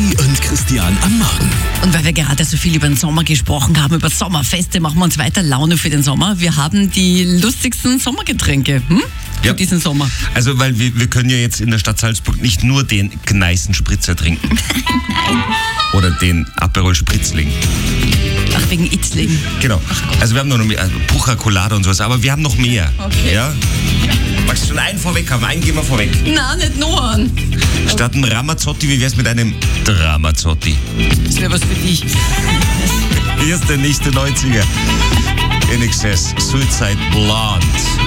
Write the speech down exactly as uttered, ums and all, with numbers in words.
Steffi und Christian am Morgen. Und weil wir gerade so viel über den Sommer gesprochen haben, über Sommerfeste, machen wir uns weiter Laune für den Sommer. Wir haben die lustigsten Sommergetränke hm? für Ja. diesen Sommer. Also, weil wir, wir können ja jetzt in der Stadt Salzburg nicht nur den Gneisenspritzer trinken. Oder den Aperol Spritzling. Ach, wegen Itzling. Genau. Also wir haben noch mehr, also Pucha Colada und sowas, aber wir haben noch mehr. Okay. Ja? Magst du schon einen vorweg haben? Einen gehen wir vorweg. Nein, nicht nur an. Statt einem Ramazzotti, wie wär's mit einem Dramazzotti? Das wäre was für dich. Hier ist der nächste neunziger. In Excess, Suicide Blonde.